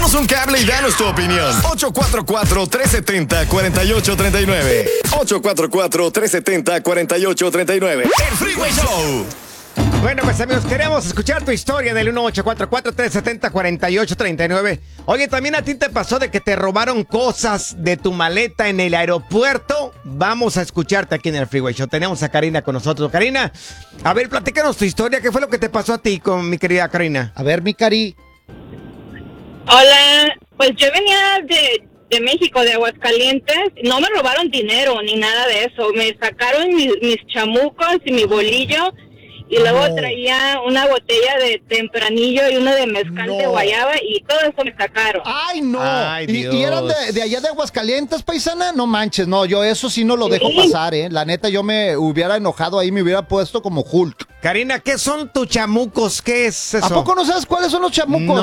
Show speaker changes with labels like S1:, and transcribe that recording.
S1: Échanos un cable y danos tu opinión. 844-370-4839. 844-370-4839. El Freeway Show.
S2: Bueno, pues amigos, queremos escuchar tu historia del 1844-370-4839. Oye, ¿también a ti te pasó de que te robaron cosas de tu maleta en el aeropuerto? Vamos a escucharte aquí en el Freeway Show. Tenemos a Karina con nosotros. Karina, a ver, platícanos tu historia. ¿Qué fue lo que te pasó a ti con mi querida Karina?
S3: A ver, mi Cari.
S4: Hola, pues yo venía de México, de Aguascalientes. No me robaron dinero ni nada de eso. Me sacaron mis chamucos y mi bolillo. Y luego traía una botella de tempranillo y uno de mezcal de guayaba y todo eso me sacaron.
S3: ¡Ay, no!
S2: Ay,
S3: ¿Y eran de allá de Aguascalientes, paisana? No manches, no, yo eso sí no lo dejo pasar, ¿eh? La neta, yo me hubiera enojado ahí, me hubiera puesto como Hulk.
S2: Karina, ¿qué son tus chamucos? ¿Qué es eso?
S3: ¿A poco no sabes cuáles son los chamucos?
S2: No.